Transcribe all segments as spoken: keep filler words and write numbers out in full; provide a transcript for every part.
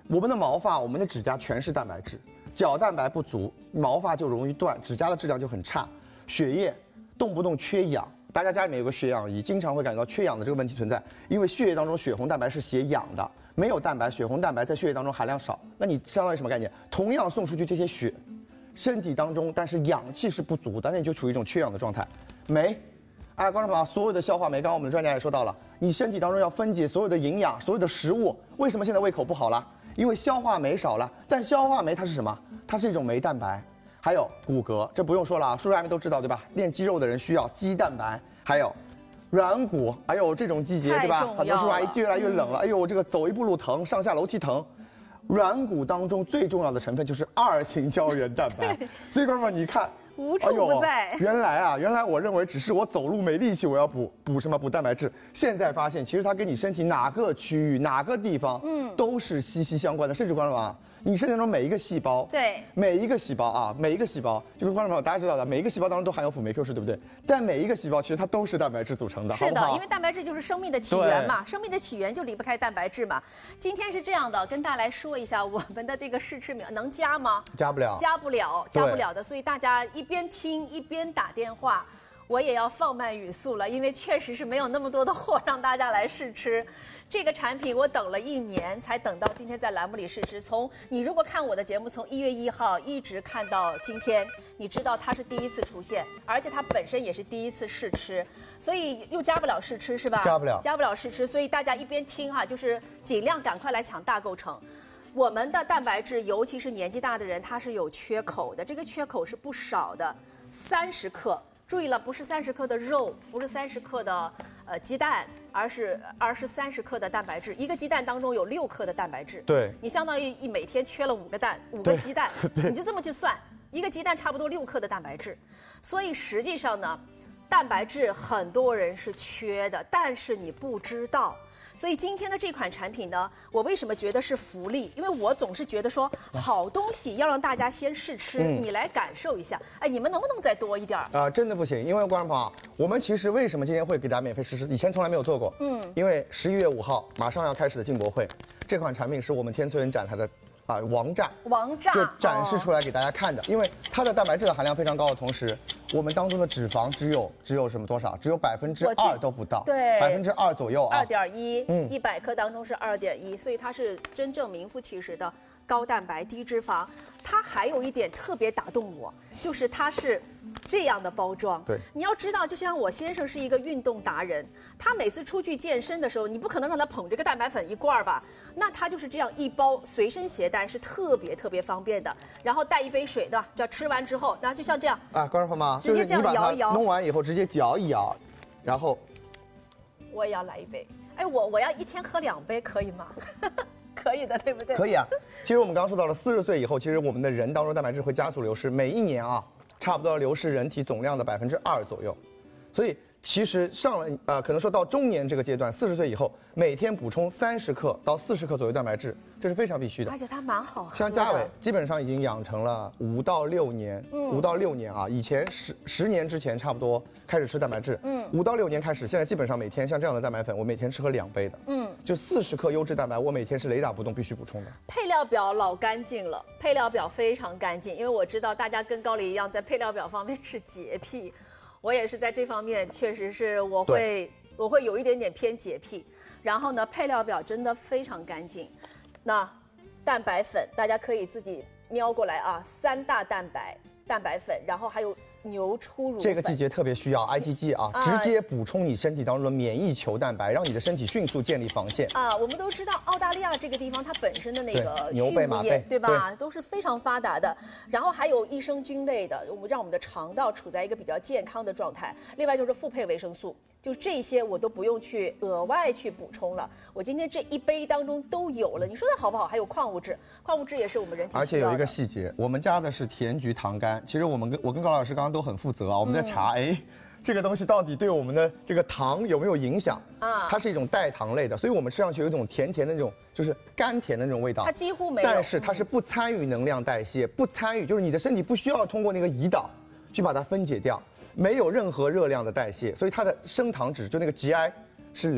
我们的毛发、我们的指甲全是蛋白质，角蛋白不足，毛发就容易断，指甲的质量就很差，血液动不动缺氧。大家家里面有个血氧仪，经常会感觉到缺氧的这个问题存在，因为血液当中血红蛋白是携氧的，没有蛋白，血红蛋白在血液当中含量少，那你相当于什么概念？同样送出去这些血，身体当中但是氧气是不足的，那你就处于一种缺氧的状态。酶，哎，观众朋友，所有的消化酶，刚刚我们的专家也说到了，你身体当中要分解所有的营养，所有的食物，为什么现在胃口不好了？因为消化酶少了，但消化酶它是什么？它是一种酶蛋白。还有骨骼，这不用说了啊，叔叔阿姨们都知道对吧？练肌肉的人需要肌蛋白，还有软骨，还有这种季节对吧？很多叔叔阿姨越来越冷了，嗯、哎呦，这个走一步路疼，上下楼梯疼。软骨当中最重要的成分就是二型胶原蛋白，所以哥们你看。 无处不在、 哎。原来啊，原来我认为只是我走路没力气，我要补补什么补蛋白质。现在发现，其实它跟你身体哪个区域、哪个地方，嗯，都是息息相关的。甚至观众啊，你身体当中每一个细胞， 对， 每一个细胞啊，每一个细胞，就跟观众朋友大家知道的，每一个细胞当中都含有辅酶 Q 十，对不对？但每一个细胞其实它都是蛋白质组成的， 是的， 好不好？ 因为蛋白质就是生命的起源嘛，生命的起源就离不开蛋白质嘛。今天是这样的，跟大家来说一下我们的这个试吃名能加吗？ 加不了， 加不了，加不了的。所以大家一边听一边打电话，我也要放慢语速了，因为确实是没有那么多的货让大家来试吃。这个产品我等了一年才等到今天在栏目里试吃。从你如果看我的节目，从一月一号一直看到今天，你知道它是第一次出现，而且它本身也是第一次试吃，所以又加不了试吃是吧？ 加不了， 加不了试吃，所以大家一边听哈，就是尽量赶快来抢大购成。我们的蛋白质，尤其是年纪大的人，它是有缺口的，这个缺口是不少的，三十克。注意了，不是三十克的肉，不是三十克的呃鸡蛋，而是而是三十克的蛋白质。一个鸡蛋当中有六克的蛋白质， 对， 你相当于一每天缺了五个蛋，五个鸡蛋，你就这么去算，一个鸡蛋差不多六克的蛋白质。所以实际上呢，蛋白质很多人是缺的，但是你不知道。所以今天的这款产品呢，我为什么觉得是福利？因为我总是觉得说，好东西要让大家先试吃，嗯、你来感受一下。哎，你们能不能再多一点？啊、 呃，真的不行，因为观众朋友，我们其实为什么今天会给大家免费试吃？以前从来没有做过。嗯，因为十一月五号马上要开始的进博会，这款产品是我们天赐人展台的。啊，王炸， 王炸就展示出来给大家看的，哦、因为它的蛋白质的含量非常高的同时，我们当中的脂肪只有只有什么多少？只有百分之二都不到， 对， 百分之二左右啊， 二点一，嗯，一百克当中是二点一，所以它是真正名副其实的高蛋白低脂肪。它还有一点特别打动我，就是它是这样的包装。 对， 你要知道，就像我先生是一个运动达人，他每次出去健身的时候，你不可能让他捧这个蛋白粉一罐吧？那他就是这样一包随身携带，是特别特别方便的。然后带一杯水的，就吃完之后，那就像这样啊，观众朋友们， 直接这样摇一摇， 弄完以后直接搅一摇，然后我也要来一杯。哎，我我要一天喝两杯，可以吗？可以的，对不对？ 可以啊。其实我们刚刚说到了，四十岁以后，其实我们的人当中蛋白质会加速流失，每一年啊，差不多要流失人体总量的百分之二左右。所以其实上了呃，可能说到中年这个阶段，四十岁以后，每天补充三十克到四十克左右蛋白质，这是非常必须的。 而且它蛮好喝的。 像嘉伟基本上已经养成了五到六年，五、嗯、到六年啊，以前十十年之前差不多开始吃蛋白质，嗯，五到六年开始，现在基本上每天像这样的蛋白粉，我每天吃喝两杯的，嗯，就四十克优质蛋白，我每天是雷打不动必须补充的。 配料表老干净了，配料表非常干净，因为我知道大家跟高丽一样，在配料表方面是洁癖。我也是在这方面，确实是我会我会有一点点偏洁癖。然后呢，配料表真的非常干净。那蛋白粉大家可以自己瞄过来啊，三大蛋白蛋白粉，然后还有牛初乳粉。 这个季节特别需要 I G G 啊，啊直接补充你身体当中的免疫球蛋白，让你的身体迅速建立防线啊。我们都知道澳大利亚这个地方，它本身的那个牛背马背， 对吧？对都是非常发达的。然后还有益生菌类的，我们让我们的肠道处在一个比较健康的状态。另外就是复配维生素，就这些我都不用去额外去补充了。我今天这一杯当中都有了，你说的好不好？还有矿物质，矿物质也是我们人体需要的。 而且有一个细节，我们加的是甜菊糖苷。其实我们跟我跟高老师刚刚都很负责啊，我们在查，哎、嗯，这个东西到底对我们的这个糖有没有影响啊？它是一种代糖类的，所以我们吃上去有一种甜甜的那种，就是甘甜的那种味道。 它几乎没有， 但是它是不参与能量代谢，不参与，就是你的身体不需要通过那个胰岛去把它分解掉，没有任何热量的代谢，所以它的升糖值就那个 G I 是零。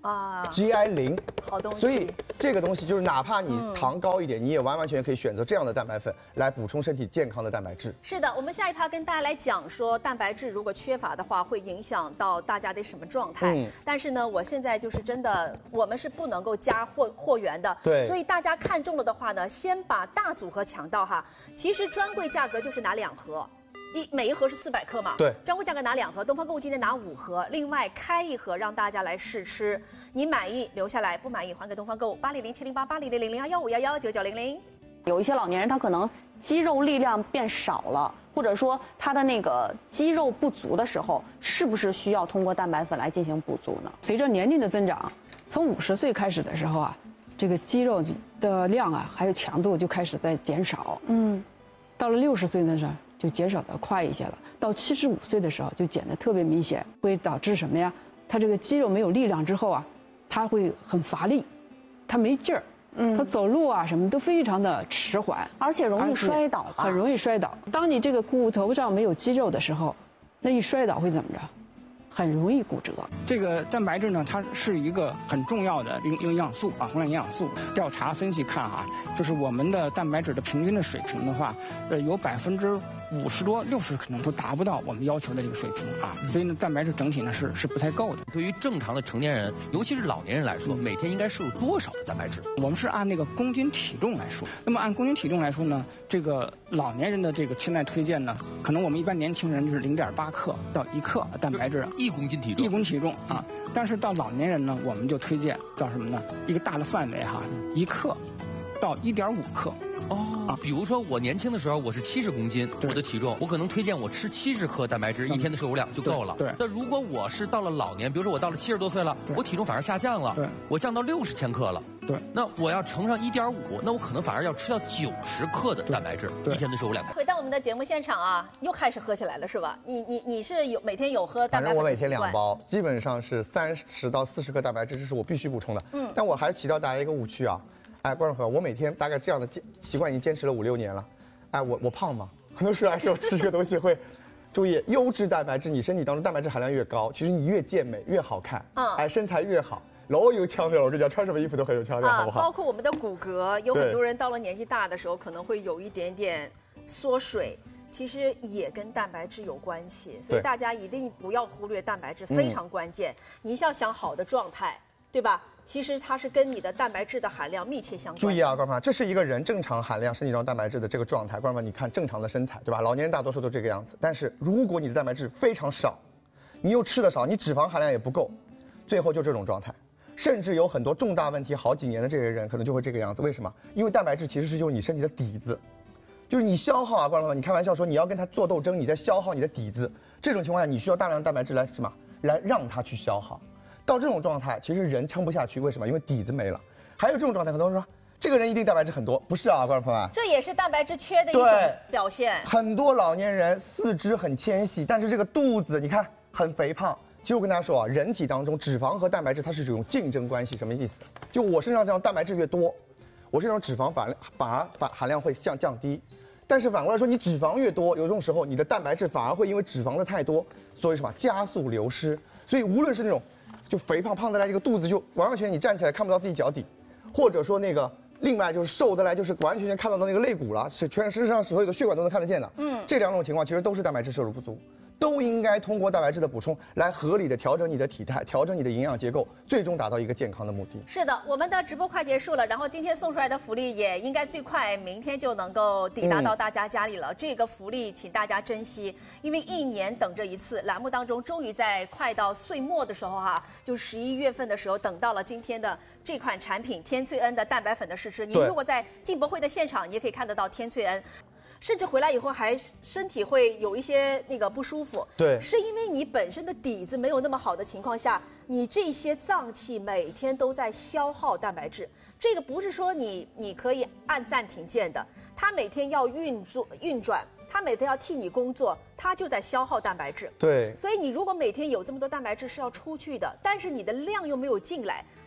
啊 ，G I 零， 好东西。 所以这个东西就是哪怕你糖高一点，嗯、你也完完全全可以选择这样的蛋白粉来补充身体健康的蛋白质。 是的，我们下一趴跟大家来讲说，蛋白质如果缺乏的话，会影响到大家的什么状态。嗯、但是呢，我现在就是真的，我们是不能够加货货源的。 对。 所以大家看中了的话呢，先把大组合抢到哈。其实专柜价格就是拿两盒。一每一盒是四百克嘛， 对， 专柜价格拿两盒，东方购物今天拿五盒，另外开一盒让大家来试吃，你满意留下来，不满意还给东方购物八零零七零八八零零零零二幺五幺幺九九零零。 有一些老年人他可能肌肉力量变少了，或者说他的那个肌肉不足的时候，是不是需要通过蛋白粉来进行补足呢？ 随着年龄的增长，从五十岁开始的时候啊，这个肌肉的量啊还有强度就开始在减少，嗯，到了六十岁的时候。就减少的快一些了，到七十五岁的时候就减得特别明显，会导致什么呀？他这个肌肉没有力量之后啊，他会很乏力，他没劲儿，嗯，他走路啊什么都非常的迟缓， 而且容易摔倒吧， 很容易摔倒。当你这个骨头上没有肌肉的时候，那一摔倒会怎么着？很容易骨折。 这个蛋白质呢，它是一个很重要的营营养素啊，宏量营养素。调查分析看哈，就是我们的蛋白质的平均的水平的话，呃，有百分之五十多、六十可能都达不到我们要求的这个水平啊。所以呢，蛋白质整体呢是是不太够的。 对于正常的成年人，尤其是老年人来说，每天应该摄入多少的蛋白质？ 我们是按那个公斤体重来说。那么按公斤体重来说呢，这个老年人的这个现在推荐呢，可能我们一般年轻人就是零点八克到一克蛋白质。 一公斤体重， 一公斤体重啊，但是到老年人呢，我们就推荐到什么呢？一个大的范围哈，一克到一点五克。 哦，啊，比如说我年轻的时候我是七十公斤，我的体重，我可能推荐我吃七十克蛋白质，一天的摄入量就够了。 对。 那如果我是到了老年，比如说我到了七十多岁了，我体重反而下降了， 对， 我降到六十千克了。 对。 那我要乘上一点五，那我可能反而要吃到九十克的蛋白质，一天的摄入量。 回到我们的节目现场啊，又开始喝起来了是吧？你你你是有每天有喝蛋白粉的习惯？ 反正我每天两包，基本上是三十到四十克蛋白质，这是我必须补充的。嗯。但我还是提到大家一个误区啊。哎，观众朋友，我每天大概这样的习惯已经坚持了五六年了。哎，我我胖吗？很多时候还是我吃这个东西会，注意优质蛋白质，你身体当中蛋白质含量越高，其实你越健美越好看，嗯，哎，身材越好，老有腔调。我跟你讲，穿什么衣服都很有腔调，好不好？ 包括我们的骨骼，有很多人到了年纪大的时候，可能会有一点点缩水。其实也跟蛋白质有关系，所以大家一定不要忽略蛋白质，非常关键。你要想好的状态，对吧？其实它是跟你的蛋白质的含量密切相关。 注意啊，观众朋友，这是一个人正常含量身体中蛋白质的这个状态。观众朋友，你看正常的身材，对吧？老年人大多数都这个样子。但是如果你的蛋白质非常少，你又吃的少，你脂肪含量也不够，最后就这种状态。甚至有很多重大问题好几年的这些人，可能就会这个样子。为什么？因为蛋白质其实是就是你身体的底子。就是你消耗啊，观众朋友，你开玩笑说你要跟它做斗争，你在消耗你的底子。这种情况下，你需要大量的蛋白质来什么？来让它去消耗。到这种状态，其实人撑不下去，为什么？因为底子没了。还有这种状态，很多人说这个人一定蛋白质很多，不是啊，观众朋友们， 这也是蛋白质缺的一种表现。 很多老年人四肢很纤细，但是这个肚子你看很肥胖。其实我跟大家说啊，人体当中脂肪和蛋白质它是这种竞争关系，什么意思？就我身上这样蛋白质越多，我身上脂肪反反而反含量会降降低。但是反过来说，你脂肪越多，有这种时候你的蛋白质反而会因为脂肪的太多，所以什么加速流失。所以无论是那种就肥胖胖得来，这个肚子就完完全全你站起来看不到自己脚底，或者说那个另外就是瘦得来，就是完完全全看到的那个肋骨了，是全身上所有的血管都能看得见的。嗯，这两种情况其实都是蛋白质摄入不足。都应该通过蛋白质的补充来合理的调整你的体态，调整你的营养结构，最终达到一个健康的目的。 是的，我们的直播快结束了，然后今天送出来的福利也应该最快明天就能够抵达到大家家里了。嗯、这个福利请大家珍惜，因为一年等这一次，栏目当中终于在快到岁末的时候哈、啊，就十一月份的时候等到了今天的这款产品天萃恩的蛋白粉的试吃。您如果在进博会的现场，你也可以看得到天萃恩。甚至回来以后还身体会有一些那个不舒服， 对， 是因为你本身的底子没有那么好的情况下，你这些脏器每天都在消耗蛋白质。这个不是说你你可以按暂停键的，它每天要运作运转，它每天要替你工作，它就在消耗蛋白质。 对， 所以你如果每天有这么多蛋白质是要出去的，但是你的量又没有进来，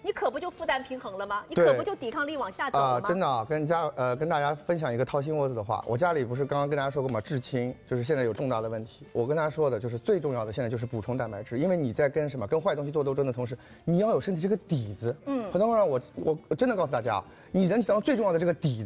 你可不就负担平衡了吗？你对可不就抵抗力往下走啊、 了吗？ 真的啊，跟家呃跟大家分享一个掏心窝子的话，我家里不是刚刚跟大家说过吗？至亲就是现在有重大的问题。我跟大家说的就是最重要的，现在就是补充蛋白质，因为你在跟什么跟坏东西做斗争的同时，你要有身体这个底子。嗯，很多人让我我我真的告诉大家，你人体当中最重要的这个底子。